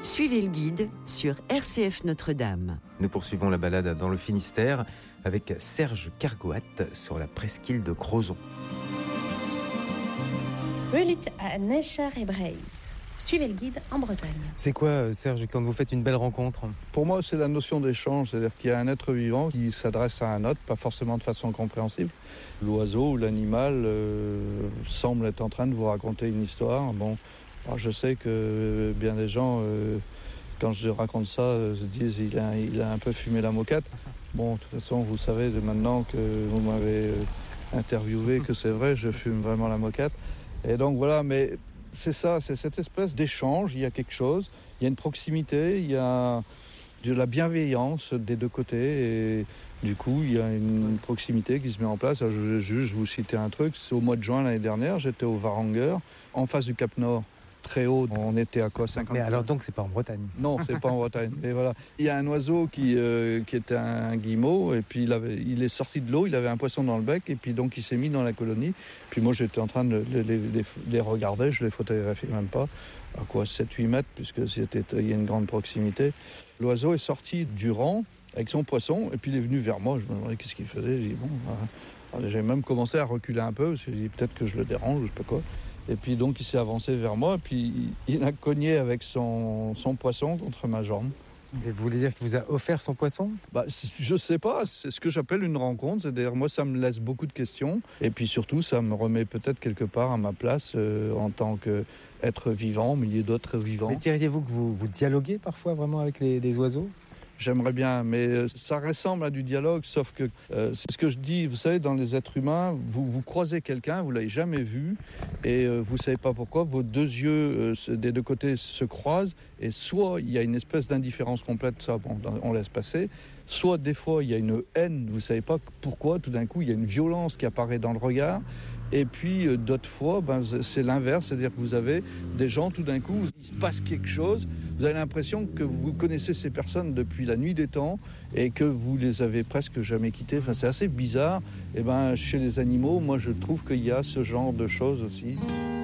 Suivez le guide sur RCF Notre-Dame. Nous poursuivons la balade dans le Finistère avec Serge Cargoat sur la presqu'île de Crozon. Hulit à Necher et Breizh. Suivez le guide en Bretagne. C'est quoi, Serge, quand vous faites une belle rencontre ? Pour moi, c'est la notion d'échange, c'est-à-dire qu'il y a un être vivant qui s'adresse à un autre, pas forcément de façon compréhensible. L'oiseau ou l'animal semble être en train de vous raconter une histoire. Bon, alors je sais que bien des gens, quand je raconte ça, se disent il a un peu fumé la moquette. Bon, de toute façon, vous savez maintenant que vous m'avez interviewé que c'est vrai, je fume vraiment la moquette. Et donc voilà, mais c'est ça, c'est cette espèce d'échange, il y a quelque chose, il y a une proximité, il y a de la bienveillance des deux côtés et du coup il y a une proximité qui se met en place. Alors, je vais juste vous citer un truc, c'est au mois de juin l'année dernière, j'étais au Varanger, en face du Cap Nord, très haut, on était à quoi 50 Mais alors donc c'est pas en Bretagne ? Non, c'est pas en Bretagne. Et voilà. Il y a un oiseau qui était un guillemot et puis il est sorti de l'eau, il avait un poisson dans le bec et puis donc il s'est mis dans la colonie. Puis moi j'étais en train de les regarder, je les photographiais même pas, à quoi 7-8 mètres puisque il y a une grande proximité. L'oiseau est sorti du rang avec son poisson et puis il est venu vers moi, je me demandais qu'est-ce qu'il faisait. J'ai dit bon, j'ai même commencé à reculer un peu parce que j'ai dit peut-être que je le dérange, je sais pas quoi. Et puis donc il s'est avancé vers moi, puis il a cogné avec son poisson contre ma jambe. Et vous voulez dire qu'il vous a offert son poisson ? Je sais pas, c'est ce que j'appelle une rencontre. C'est-à-dire moi ça me laisse beaucoup de questions. Et puis surtout ça me remet peut-être quelque part à ma place en tant qu'être vivant au milieu d'autres vivants. Mais diriez-vous que vous dialoguez parfois vraiment avec les oiseaux ? J'aimerais bien, mais ça ressemble à du dialogue, sauf que c'est ce que je dis, vous savez, dans les êtres humains, vous croisez quelqu'un, vous ne l'avez jamais vu, et vous ne savez pas pourquoi, vos deux yeux des deux côtés se croisent, et soit il y a une espèce d'indifférence complète, ça bon, on laisse passer, soit des fois il y a une haine, vous ne savez pas pourquoi, tout d'un coup il y a une violence qui apparaît dans le regard, et puis d'autres fois, c'est l'inverse, c'est-à-dire que vous avez des gens, tout d'un coup, il se passe quelque chose, vous avez l'impression que vous connaissez ces personnes depuis la nuit des temps et que vous les avez presque jamais quittées. Enfin, c'est assez bizarre. Et chez les animaux, moi je trouve qu'il y a ce genre de choses aussi.